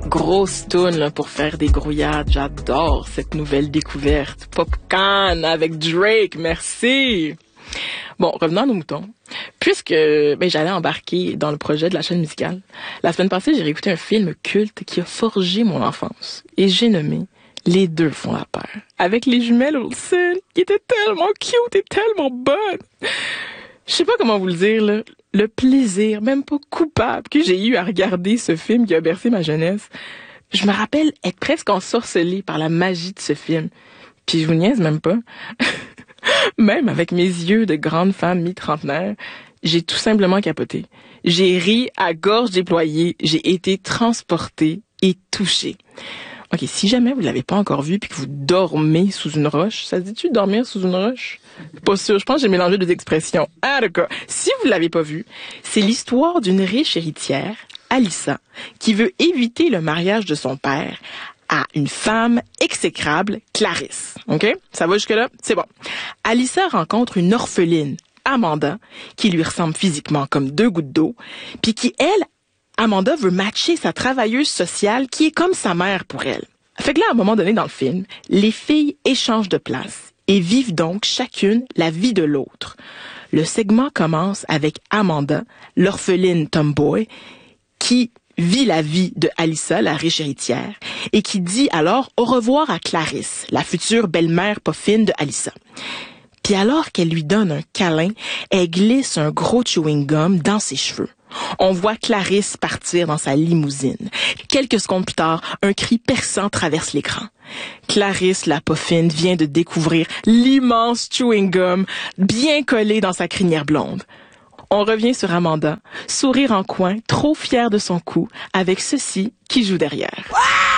Grosse toune là, pour faire des grouillades. J'adore cette nouvelle découverte. Popcorn avec Drake, merci. Bon, revenons à nos moutons. Puisque j'allais embarquer dans le projet de la chaîne musicale, la semaine passée, j'ai réécouté un film culte qui a forgé mon enfance. Et j'ai nommé Les deux font la paire. Avec les jumelles Olsen, qui étaient tellement cute et tellement bonnes. Je sais pas comment vous le dire, là. Le plaisir, même pas coupable, que j'ai eu à regarder ce film qui a bercé ma jeunesse. Je me rappelle être presque ensorcelée par la magie de ce film. Puis je vous niaise même pas. Même avec mes yeux de grande femme mi-trentenaire, j'ai tout simplement capoté. J'ai ri à gorge déployée, j'ai été transportée et touchée. OK, si jamais vous l'avez pas encore vu puis que vous dormez sous une roche, ça se dit-tu dormir sous une roche? Pas sûr, je pense que j'ai mélangé deux expressions. Ah, d'accord. Si vous l'avez pas vu, c'est l'histoire d'une riche héritière, Alyssa, qui veut éviter le mariage de son père à une femme exécrable, Clarisse. OK? Ça va jusque-là? C'est bon. Alyssa rencontre une orpheline, Amanda, qui lui ressemble physiquement comme deux gouttes d'eau, puis qui, elle, Amanda veut matcher sa travailleuse sociale qui est comme sa mère pour elle. Fait que là, à un moment donné dans le film, les filles échangent de place et vivent donc chacune la vie de l'autre. Le segment commence avec Amanda, l'orpheline tomboy, qui vit la vie de Alyssa, la riche héritière, et qui dit alors au revoir à Clarisse, la future belle-mère pas fine de Alyssa. Puis alors qu'elle lui donne un câlin, elle glisse un gros chewing-gum dans ses cheveux. On voit Clarisse partir dans sa limousine. Quelques secondes plus tard, un cri perçant traverse l'écran. Clarisse, la poffine, vient de découvrir l'immense chewing-gum bien collé dans sa crinière blonde. On revient sur Amanda, sourire en coin, trop fière de son coup, avec ceci qui joue derrière.